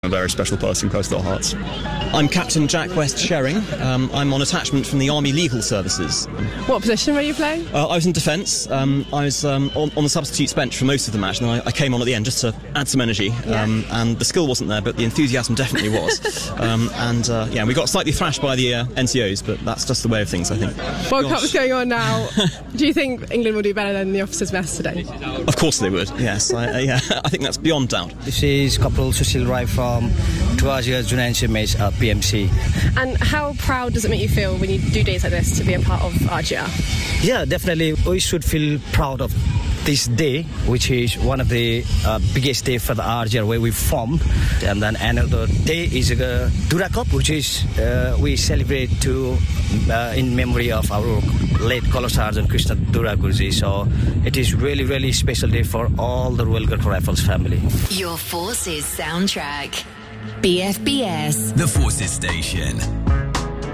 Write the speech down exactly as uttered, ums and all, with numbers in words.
A very special person close to our hearts. I'm Captain Jack West Sherring. Um, I'm on attachment from the Army Legal Services. What position were you playing? Uh, I was in defence. Um, I was um, on, on the substitutes bench for most of the match, and I, I came on at the end just to add some energy. Yeah. Um, and the skill wasn't there, but the enthusiasm definitely was. um, and uh, yeah, we got slightly thrashed by the uh, N C Os, but that's just the way of things, I think. World Gosh. Cup is going on now. Do you think England will do better than the Officers' Mess today? Of course they would. Yes, I, uh, yeah, I think that's beyond doubt. This is Corporal Sushil Rai from Tuasia Junior Match uh, P M C. And how proud does it make you feel when you do days like this to be a part of R G R? Yeah, definitely. We should feel proud of this day, which is one of the uh, biggest day for the R G R where we formed. And then another day is uh, Dura Cup, which is uh, we celebrate to uh, in memory of our late Colour Sergeant Krishna Dura Gurji. So it is really, really special day for all the Royal Guard Rifles family. Your Forces soundtrack. B F B S. The Forces Station.